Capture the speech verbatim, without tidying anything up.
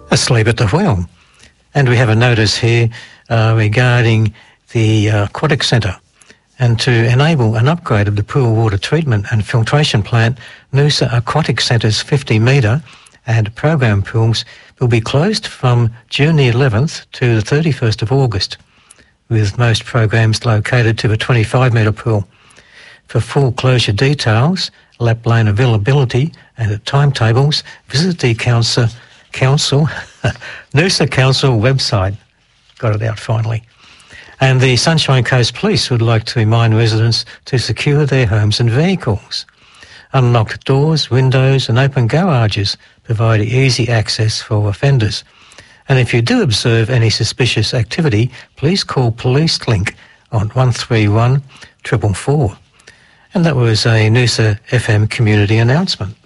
asleep at the wheel. And we have a notice here uh, regarding the uh, Aquatic Centre. And to enable an upgrade of the pool water treatment and filtration plant, Noosa Aquatic Centre's fifty metre and program pools will be closed from June the eleventh to the thirty-first of August, with most programs located to the twenty-five metre pool. For full closure details, lap lane availability and timetables, visit the council, council Noosa Council website. Got it out finally. And the Sunshine Coast Police would like to remind residents to secure their homes and vehicles. Unlocked doors, windows and open garages provide easy access for offenders. And if you do observe any suspicious activity, please call Police Link on one three one four four four. And that was a Noosa F M community announcement.